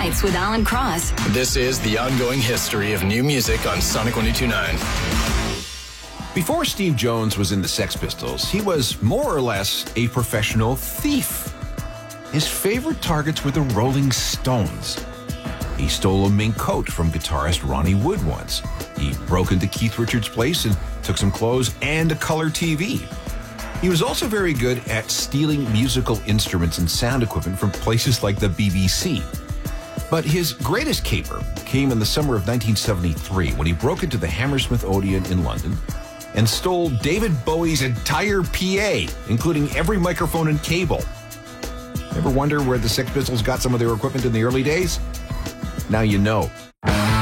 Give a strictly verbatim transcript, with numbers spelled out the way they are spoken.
Nights with Alan Cross. This is the ongoing history of new music on Sonic one oh two point nine. Before Steve Jones was in the Sex Pistols, he was more or less a professional thief. His favorite targets were the Rolling Stones. He stole a mink coat from guitarist Ronnie Wood once. He broke into Keith Richards' place and took some clothes and a color T V. He was also very good at stealing musical instruments and sound equipment from places like the B B C. But his greatest caper came in the summer of nineteen seventy-three when he broke into the Hammersmith Odeon in London and stole David Bowie's entire P A, including every microphone and cable. Ever wonder where the Sex Pistols got some of their equipment in the early days? Now you know.